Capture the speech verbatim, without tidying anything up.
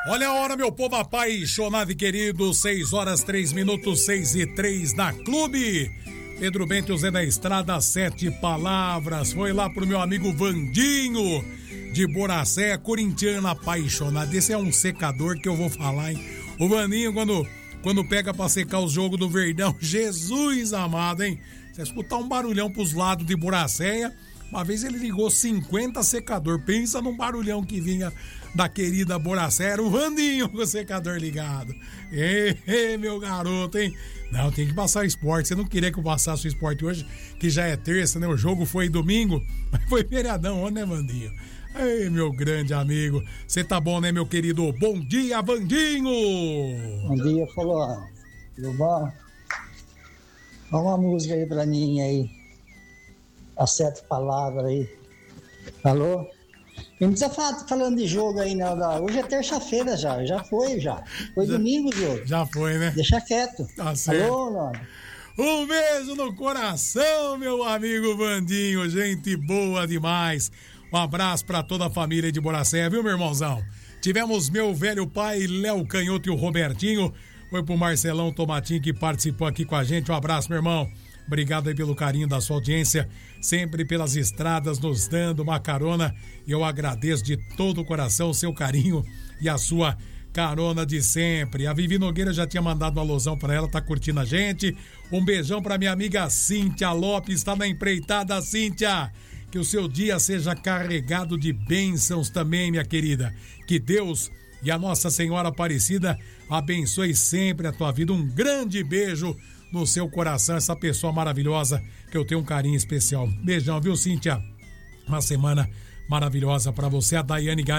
Olha a hora, meu povo apaixonado e querido, seis horas, três minutos, seis e três na Clube. Pedro Bento, Zé da Estrada, sete palavras. Foi lá pro meu amigo Vandinho, de Boracé, corintiano apaixonado. Esse é um secador que eu vou falar, hein? O Vandinho, quando, quando pega pra secar o jogo do Verdão, Jesus amado, hein? Você escutar um barulhão pros lados de Boracéia, uma vez ele ligou cinquenta secador. Pensa num barulhão que vinha da querida Boracé, era o Vandinho com o secador ligado. Ei, ei, meu garoto, hein? Não, tem que passar esporte. Você não queria que eu passasse o esporte hoje, que já é terça, né? O jogo foi domingo, mas foi feriadão, ó, né, Vandinho? Ei, meu grande amigo. Você tá bom, né, meu querido? Bom dia, Vandinho! Bom dia, falou. Tudo bom? Dá uma música aí pra mim aí. As sete palavras aí. Alô? Não precisa falar falando de jogo aí, não. Hoje é terça-feira já. Já foi, já. Foi já, domingo o jogo. Já foi, né? Deixa quieto. Tá certo. Alô, mano? Um beijo no coração, meu amigo Vandinho. Gente boa demais. Um abraço pra toda a família de Boracé, viu, meu irmãozão? Tivemos meu velho pai, Léo Canhoto e o Robertinho. Foi pro Marcelão Tomatinho que participou aqui com a gente. Um abraço, meu irmão. Obrigado aí pelo carinho da sua audiência, sempre pelas estradas nos dando uma carona. Eu agradeço de todo o coração o seu carinho e a sua carona de sempre. A Vivi Nogueira já tinha mandado uma alusão pra ela, tá curtindo a gente. Um beijão pra minha amiga Cíntia Lopes, tá na empreitada, Cíntia. Que o seu dia seja carregado de bênçãos também, minha querida. Que Deus e a Nossa Senhora Aparecida abençoe sempre a tua vida. Um grande beijo no seu coração, essa pessoa maravilhosa que eu tenho um carinho especial. Beijão, viu, Cíntia? Uma semana maravilhosa pra você. A Daiane